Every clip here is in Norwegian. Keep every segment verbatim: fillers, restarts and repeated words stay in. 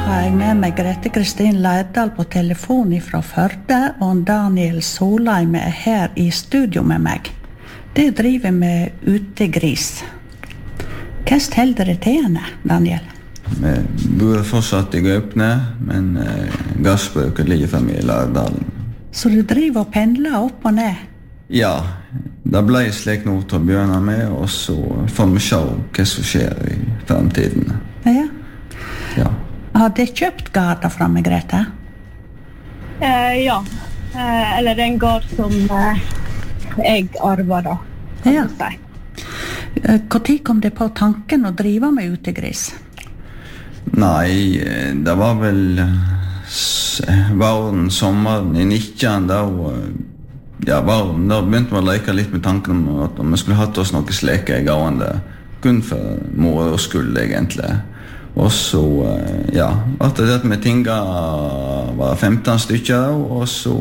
har jeg med meg Grete Kristin Lærdal på telefon fra Førde, og Daniel Solheim er her i studio med meg. Det driver med utegris. Hva steller det til henne, Daniel? Vi bor fortsatt i Gaupne, men eh, gassbruket ligger fremme i Lærdalen. Så du driver og pendler opp og ned? Ja, det ble slik noe til å begynne med, og så får vi se hva som skjer i fremtiden. Ja. Ja. Har de kjøpt garder fra meg, Grete? Eh, ja, eh, eller det er en gard som eh, jeg arver da, kan Ja. du si. Hvor tid kom det på tanken å drive med utegris? Nei, eh, det var vel s- våren, sommeren i nitten, da, eh, ja, våren, da begynte vi å leke litt med tanken om at om vi skulle hatt oss noe sleke i gående, kun for mor og skyld egentlig. Og så, eh, ja, etter det at vi tinga var femten stykker, og så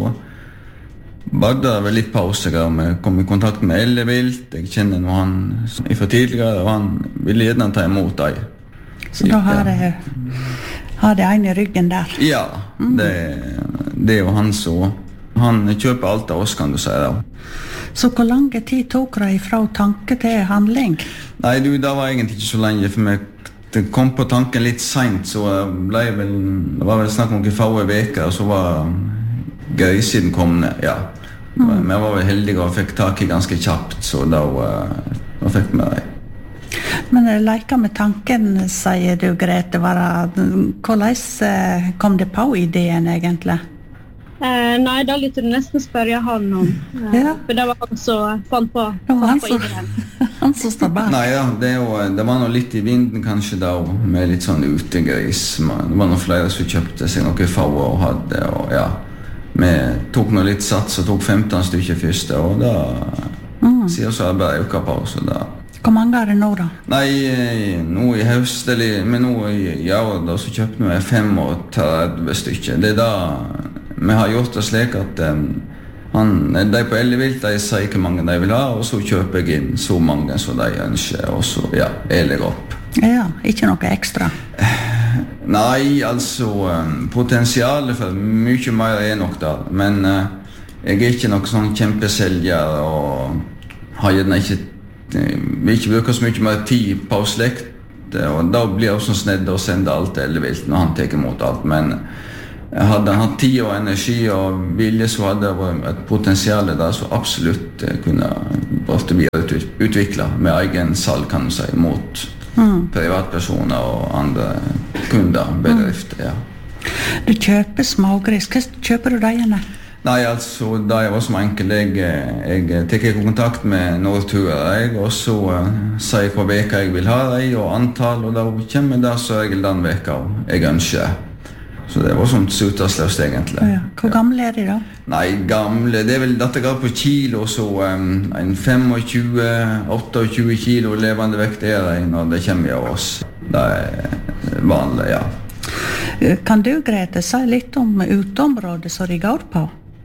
var det vel litt pause, og vi kom i kontakt med Ellevilt. Jeg kjenner noe han fra tidligere, og han ville gjerne ta imot deg. Så da har det, har det en i ryggen der. Ja, det, det er jo han så. Han kjøper alt av oss, kan du si da. Så hvor lang tid tok det fra tanke til handling? Nei, du, det var egentlig ikke så lenge, for vi kom på tanken litt sent, så ble jeg vel, det var vel snakk om noen få veker, og så var grisen kommet, ja. Mm. Vi var vel heldige og fikk tak i ganske kjapt, så da, da fikk vi det. Men jeg leker med tanken, sier du, Grete, var det, hvordan kom det på ideen egentlig? Eh, nei, da lytter du nesten spørre han om, eh, Ja. for det var han som fant på, Det var han fant på som, ideen. han som står bak. Nei, ja, det, er jo, det var noe litt i vinden kanskje da, med litt sånn utegris. Det var noen flere som kjøpte seg noe få og hadde, og ja. Vi tok noe litt sats og tok femten stykker først, og da mm. sier så arbeidet uka på, så da. Hvor mange er det nå da? Nei, nå i høst, eller, men nå i, i år da, så kjøpte vi femogtredve stykker. Det er da vi har gjort det slik at um, han, de på Ellevilt, de sier hvor mange de vil ha, og så kjøper jeg inn så mange som de ønsker, og så, ja, eler opp. Ja, ikke noe ekstra. Nei, altså, um, potensialet for mye mer er nok der, men uh, jeg er ikke noe sånn kjempeselger, og har gjerne ikke, uh, vil ikke bruke så mye mer tid på slekt, og da blir jeg også snedd å sende alt til Ellevilt når han tar imot alt, men hadde han hatt tid og energi og vilje, så hadde det vært et potensial der som absolutt kunne vært videreutviklet med egen salg, kan du si, mot mm. privatpersoner og andre kunder, bedrifter, ja. Du kjøper smågris. Hva kjøper du deg igjen? Nei, altså, da jeg var som enkel, jeg, jeg tek kontakt med Norturer, jeg, og så uh, sier jeg hva veka jeg vil ha deg, og antall, og da kommer det så regel den veka jeg ønsker. Så det var sånt sutersløst egentlig. Ja. Hvor gamle er de da? Nei, gamle, det er vel dette går på kilo, så um, en tjuefem, tjueåtte kilo levende vekt er det når det kommer av oss. Det er vanlig, ja. Kan du, Grete, si litt om uteområdet som de går på?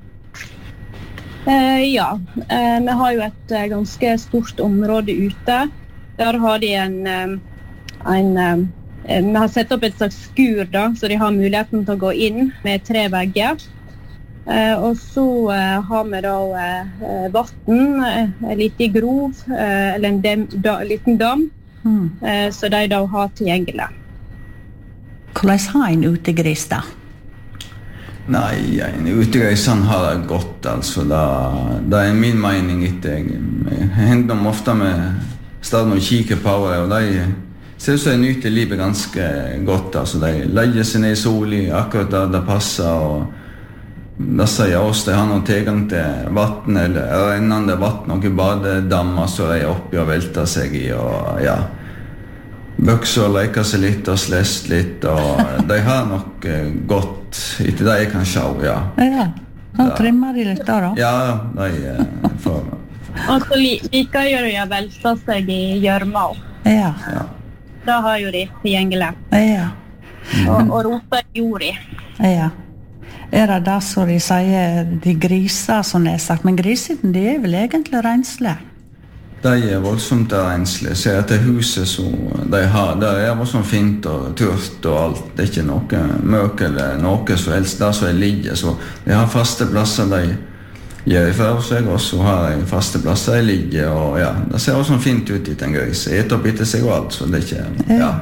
Eh, ja, eh, vi har jo et eh, ganske stort område ute. Der har de en, eh, en eh, vi har sett opp et slags skur da, så de har muligheten til å gå inn med tre vegger. Eh, og så eh, har vi da eh, vatten, eh, en liten grov, eh, eller en dem, da, liten dam, mm. eh, så de da har tilgjengelig. Hvordan har en utegris da? Nei, en utegris han har det godt, altså. Det er min mening etter. Jeg hender dem ofte med stedet og kikker på det, og de ser ut som de nyter livet ganske godt, altså. De legger seg ned i solen akkurat der det passer, og da sier oss de har noen tilgang til vatten, eller rennende vatten, noen badedammer som de er oppi og velter seg i, og ja, bøkser og leker seg litt og slest litt, og de har nok godt etter det jeg kan se, ja. Ja, så trimmer de litt da da? Ja, de får... Og så liker jo de å velte seg i gjørma. Ja. Ja. Da har jo de tilgjengelig. Ja. Og, og roter jord i. Ja. Er det da så de sier de griser, som det er sagt, men grisene de er vel egentlig renslige? de er voldsomt renslige. Ser at det huset som de har, det er voldsomt fint og tørt og alt. Det er ikke noe møk eller noe som helst der som er ligger. Så de har faste plasser de gjør fra seg, og så har de faste plasser de ligger. Og ja, det ser også fint ut i den gris. Et opp etter seg og alt, så det er ikke, ja.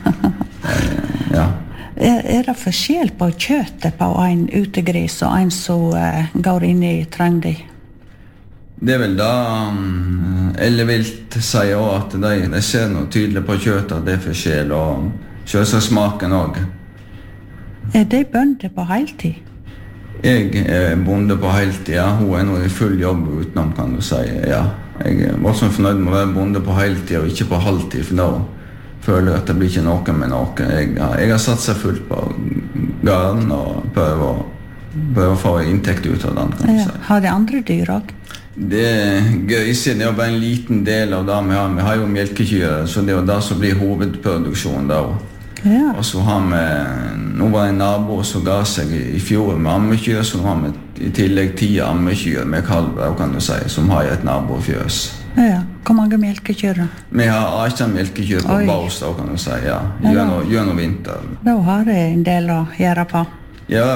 ja. Er, er det forskjell på kjøttet på en utegris og en som uh, går inn i trøndi? Det er vel da um, Ellevilt sier også at de, de ser noe tydelig på kjøttet at det er forskjell, og selvsagt smaken også. Er det bønder på heltid? Jeg er bonde på heltid, ja. Hun er nå i full jobb utenom, kan du si, ja. Jeg er voldsomt fornøyd med å være bonde på heltid og ikke på halvtid, for da føler jeg at det blir ikke noe med noe. Jeg, jeg har satt seg fullt på gården og prøver å, prøver å få inntekt ut av den, kan du ja. si. Har de andre dyr også? Det grisen er jo bare en liten del av det vi har. Vi har jo melkekyr, så det er jo det som blir hovedproduksjonen da. Ja. Og så har vi, nå var en nabo som ga seg i fjor med ammekyr, så nå har vi i tillegg ti ammekyr med kalver, kan du si, som har et nabofjøs. Ja, hvor mange melkekyr da? Vi har atten melkekyr på baus da, kan du si, ja, gjennom, gjennom vinter. Da har jeg en del å gjøre på. Ja,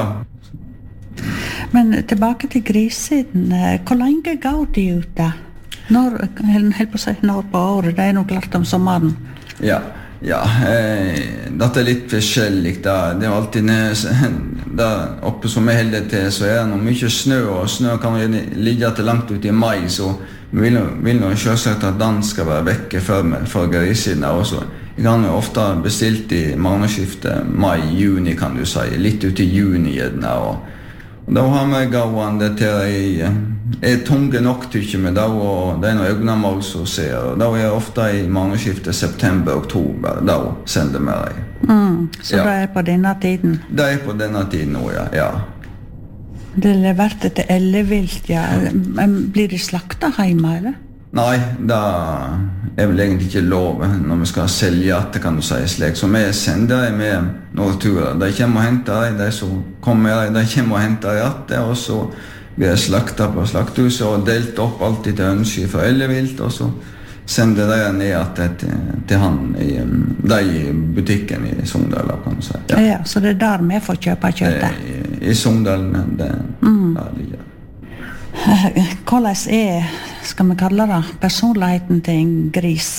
men tilbake til grissiden, hvor lenge går de ute? Når, helt på å si, når på året, det er nok klart om sommeren. Ja, ja, eh, dette er litt forskjellig da. Det er alltid der oppe som vi holder til, så er det noe mye snø, og snø kan jo ligge til langt ut i mai, så vi vil, vil jo selvsagt at den skal være vekke for, for grissiden også. Jeg kan jo ofte bestilt i månedsskiftet mai-juni, kan du si, litt ut i juni gjerne, og da har vi gående til jeg er tunge nok tykker med da, og det er noen øynemål som ser, og da er jeg ofte i månedsskiftet september-oktober, da sender vi deg. Mm, så ja. det er på denne tiden? Det er på denne tiden nå, ja. ja. Det er levert til ellevilt, ja. Blir de slaktet hjemme, eller? Nei, det er vel egentlig ikke lov når vi skal selge at det kan du si slik. Så vi sender dem med noen turer. De kommer og henter dem, de som kommer, de kommer og henter dem, og så blir det slaktet på slakthuset og delt opp alltid til ønske for ellevilt, og så sender de ned til, til han i, de i butikken i Sogndal, kan du si. Ja. Ja, så det er der vi får kjøpe kjøttet? I, i Sogndal, det mm. der ligger. Hvordan er, skal vi kalle det, personligheten til en gris?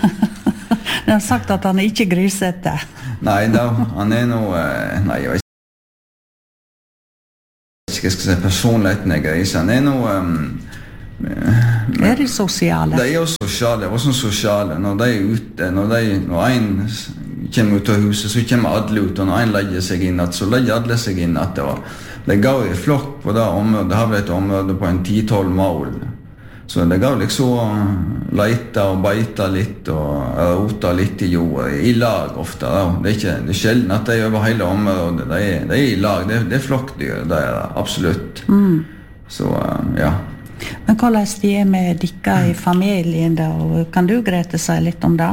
De har sagt at han er ikke grisete. Nei da, han er noe, nei, jeg vet ikke hva jeg skal si, personligheten er gris. Han er noe... Um, er de sosiale? De er jo sosiale, også sosiale. Når de er ute, når, de, når en kommer ut av huset, så kommer alle ut, og når en legger seg inn, så legger alle seg inn at det var... Det går i flokk på det området. Det har vært et område på en ti tolv mål. Så det går liksom leite og beite litt og rota litt i jorda, i lag ofte. Da. Det er ikke det er sjelden at det er over hele området. Det er, det er i lag, det er, det er flokkdyr, det er det, absolutt. Mm. Så, ja. Men hvordan de er med dere i familien da? Kan du, Grete, si litt om det?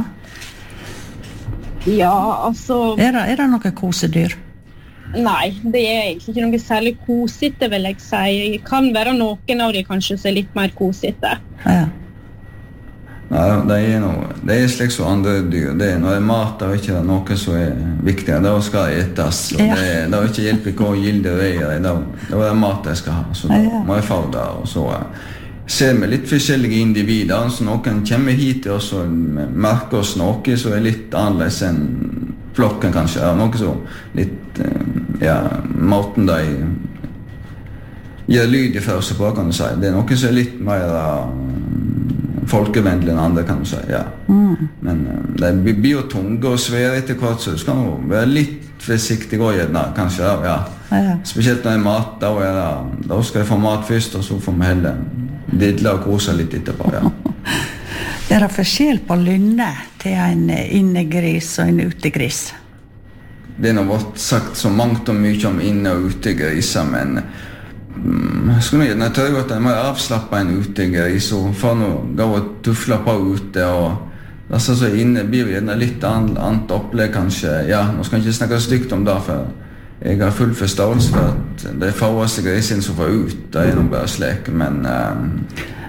Ja, altså... Er det, er det noen kosedyr? Nei, det er egentlig ikke noe særlig kosete, vil jeg si. Det kan være noen av de kanskje som er litt mer kosete. Ja. Nei, det er noe, det er slik som andre dyr. Det er, når det er mat, det er ikke noe som er viktig. Det skal etes. Ja. Det, det er ikke hjelp i hvor gilde det er. Det, det er mat jeg skal ha, så da ja. Må jeg få det. Og så ser vi litt forskjellige individer. Så noen kommer hit og så merker oss noe som er litt annerledes enn flokken kanskje, ja, noe så litt, ja, måten de gjør lyd i første på, kan du si. Det er noe som er litt mer uh, folkevennlig enn andre, kan du si, ja. Mm. Men uh, det blir jo tunge og svære etter hvert, så du skal jo være litt forsiktig og gjerne, kanskje, ja. Ja. Spesielt når det er mat, da, er det, da skal jeg få mat først, og så får vi heller didle og kose litt etterpå, ja. Det er forskjell på lynne til en innegris og en utegris. Det er noe sagt så mangt og mye om inne- og utegriser, men mm, jeg skulle gjerne tørre at jeg må avslappe en utegris og få noe gå og tufle på ute, og altså, så inne blir det gjerne litt annet opplegg kanskje. Ja, nå skal jeg ikke snakke stygt om det, for jeg har full forståelse for at det er fåeste grisen som får ut, det er noe bare slik, men... Uh,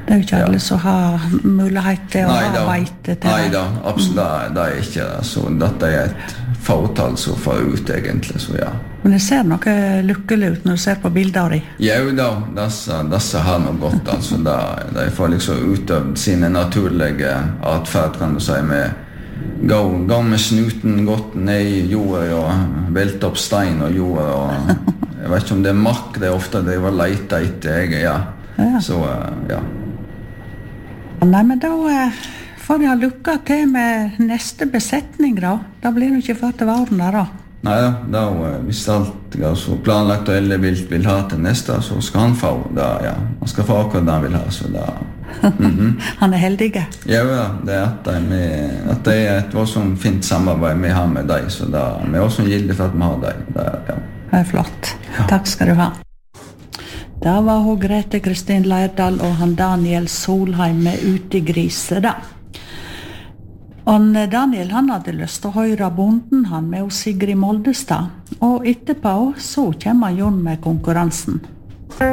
Det er jo ikke alle som har mulighet til å Nei, ha da. beite til Nei det. da, absolutt, det, det er ikke det. Så dette er et fåtall som får ut egentlig, så ja. Men det ser noe lykkelig ut når du ser på bilder i. Jo da, disse, disse har noe godt, altså. De, de får liksom utøvd sine naturlige atferd, kan du si, med gå, gå med snuten godt ned i jorda og velte opp stein og jorda. Og, jeg vet ikke om det er mark, det er ofte det var leita etter, jeg, ja. Ja. Så, ja. Nei, men da eh, får jeg ha lykke til med neste besetning, da. Da blir det ikke før til våren da, da. Nei da, da hvis alt er så planlagt og alle vil, vil ha til neste, så skal han få da, ja. Han skal få akkurat det han vil ha, så da... Mm-hmm. Han er heldig. Ja, ja, det er at, de med, at det er et også fint samarbeid vi har med deg, så da, vi er også gildig for at vi har deg. Det, ja. Det er flott. Ja. Takk skal du ha. Da var hun Grete Kristin Leirdal og han Daniel Solheim med Ute i Grise, da. Og Daniel han hadde lyst til å høre bonden han med Sigrid Moldestad, og etterpå så kommer Jon med konkurransen.